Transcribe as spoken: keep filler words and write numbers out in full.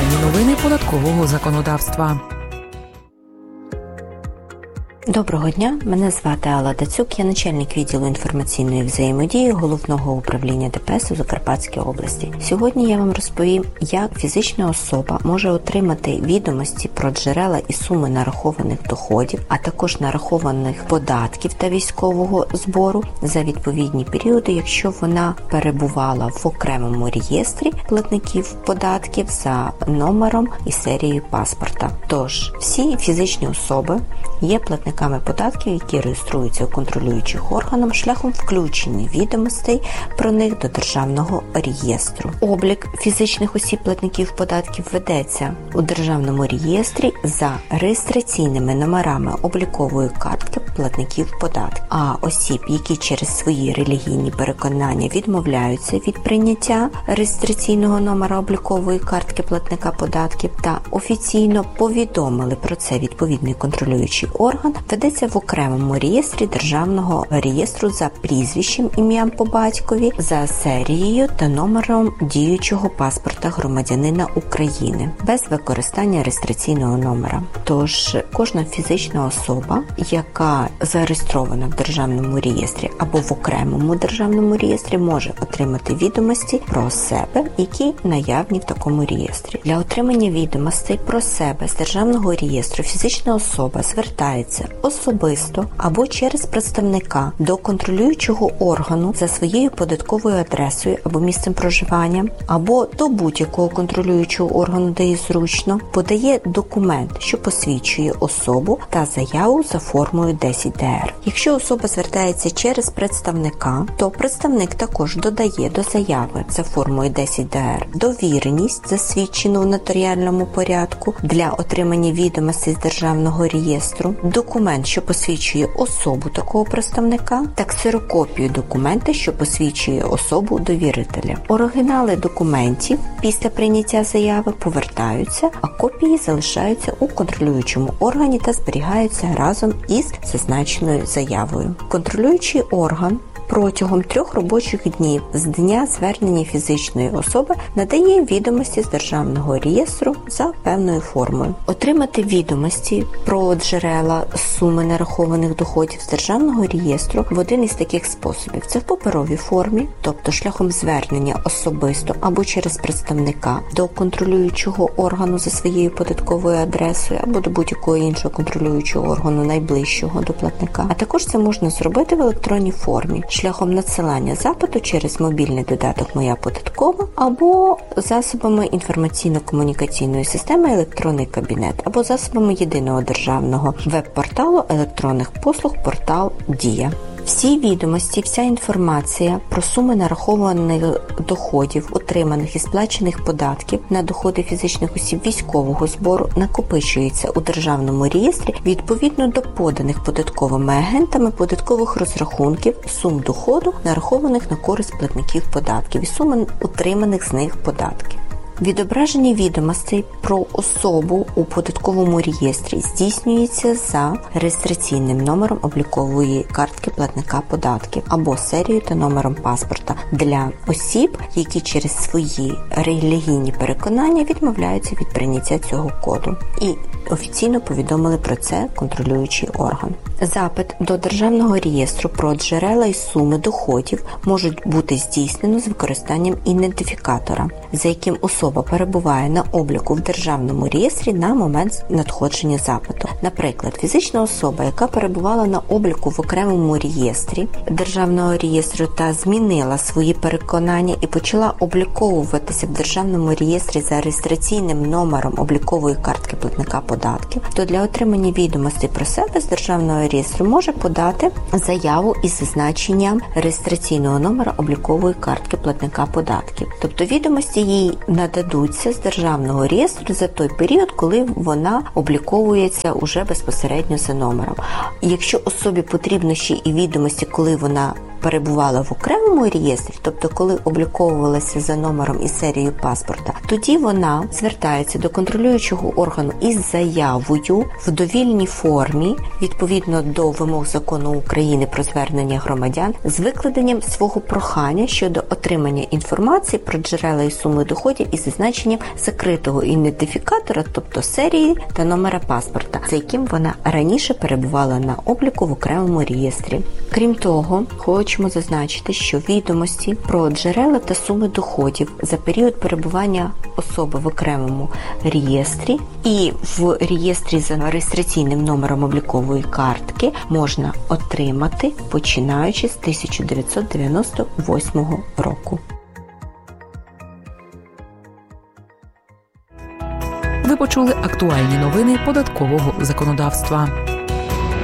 Актуальні новини податкового законодавства. Доброго дня, мене звати Алла Дацюк, я начальник відділу інформаційної взаємодії Головного управління ДПС у Закарпатській області. Сьогодні я вам розповім, як фізична особа може отримати відомості про джерела і суми нарахованих доходів, а також нарахованих податків та військового збору за відповідні періоди, якщо вона перебувала в окремому реєстрі платників податків за номером і серією паспорта. Тож, всі фізичні особи є платниками податків, які реєструються у контролюючих органах шляхом включення відомостей про них до Державного реєстру. Облік фізичних осіб платників податків ведеться у Державному реєстрі за реєстраційними номерами облікової картки платників податків. А осіб, які через свої релігійні переконання відмовляються від прийняття реєстраційного номера облікової картки платника податків та офіційно повідомили про це відповідний контролюючий орган, ведеться в окремому реєстрі Державного реєстру за прізвищем, ім'ям по батькові, за серією та номером діючого паспорта громадянина України без використання реєстраційного номера. Тож кожна фізична особа, яка зареєстрована в Державному реєстрі або в окремому Державному реєстрі, може отримати відомості про себе, які наявні в такому реєстрі. Для отримання відомостей про себе з Державного реєстру фізична особа звертається особисто або через представника до контролюючого органу за своєю податковою адресою або місцем проживання, або до будь-якого контролюючого органу, де їй зручно, подає документ, що посвідчує особу, та заяву за формою десять де ер. Якщо особа звертається через представника, то представник також додає до заяви за формою десять де ер довіреність, засвідчену в нотаріальному порядку для отримання відомостей з Державного реєстру, документ, що посвідчує особу такого представника, та ксерокопію документа, що посвідчує особу довірителя. Оригінали документів після прийняття заяви повертаються, а копії залишаються у контролюючому органі та зберігаються разом із зазначеною заявою. Контролюючий орган протягом трьох робочих днів з дня звернення фізичної особи надає відомості з Державного реєстру за певною формою. Отримати відомості про джерела суми нарахованих доходів з Державного реєстру в один із таких способів. Це в паперовій формі, тобто шляхом звернення особисто або через представника до контролюючого органу за своєю податковою адресою, або до будь-якого іншого контролюючого органу найближчого до платника. А також це можна зробити в електронній формі, шляхом надсилання запиту через мобільний додаток «Моя податкова» або засобами інформаційно-комунікаційної системи «Електронний кабінет» або засобами єдиного державного веб-порталу електронних послуг портал «Дія». Всі відомості, вся інформація про суми нарахованих доходів, отриманих і сплачених податків на доходи фізичних осіб військового збору накопичується у Державному реєстрі відповідно до поданих податковими агентами податкових розрахунків сум доходу, нарахованих на користь платників податків, і суми утриманих з них податків. Відображення відомостей про особу у податковому реєстрі здійснюється за реєстраційним номером облікової картки платника податків або серією та номером паспорта для осіб, які через свої релігійні переконання відмовляються від прийняття цього коду і офіційно повідомили про це контролюючий орган. Запит до Державного реєстру про джерела і суми доходів можуть бути здійснено з використанням ідентифікатора, за яким особа перебуває на обліку в Державному реєстрі на момент надходження запиту. Наприклад, фізична особа, яка перебувала на обліку в окремому реєстрі Державного реєстру та змінила свої переконання і почала обліковуватися в Державному реєстрі за реєстраційним номером облікової картки платника податків, то для отримання відомостей про себе з Державного реєстру може подати заяву із зазначенням реєстраційного номера облікової картки платника податків. Тобто відомості їй нададуться з Державного реєстру за той період, коли вона обліковується уже безпосередньо за номером. Якщо особі потрібно ще і відомості, коли вона перебувала в окремому реєстрі, тобто коли обліковувалася за номером і серією паспорта, тоді вона звертається до контролюючого органу із заявою в довільній формі, відповідно до вимог Закону України про звернення громадян, з викладенням свого прохання щодо отримання інформації про джерела і суми доходів із зазначенням закритого ідентифікатора, тобто серії та номера паспорта, за яким вона раніше перебувала на обліку в окремому реєстрі. Крім того, хочемо зазначити, що відомості про джерела та суми доходів за період перебування особи в окремому реєстрі і в реєстрі за реєстраційним номером облікової картки можна отримати, починаючи з тисяча дев'ятсот дев'яносто восьмого року. Ви почули актуальні новини податкового законодавства.